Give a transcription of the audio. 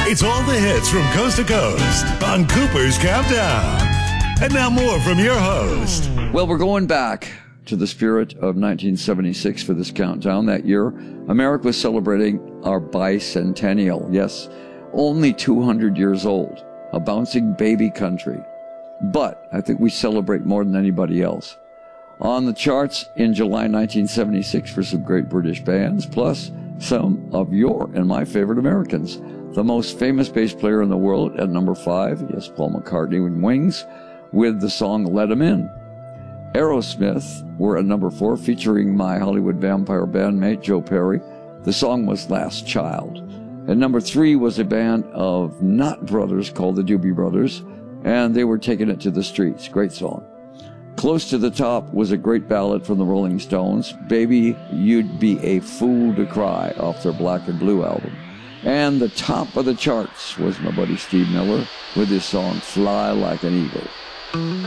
It's all the hits from coast to coast on Cooper's Countdown. And now more from your host. Well, we're going back to the spirit of 1976 for this countdown. That year, America was celebrating our bicentennial. Yes, only 200 years old. A bouncing baby country. But I think we celebrate more than anybody else. On the charts in July 1976 for some great British bands, plus some of your and my favorite Americans. The most famous bass player in the world at number 5, yes, Paul McCartney and Wings, with the song Let 'Em In. Aerosmith were at number 4, featuring my Hollywood Vampire bandmate Joe Perry. The song was Last Child. At number 3 was a band of Knott brothers called the Doobie Brothers, and they were taking it to the streets. Great song. Close to the top was a great ballad from the Rolling Stones, Baby, You'd Be a Fool to Cry, off their Black and Blue album. And the top of the charts was my buddy Steve Miller with his song Fly Like an Eagle.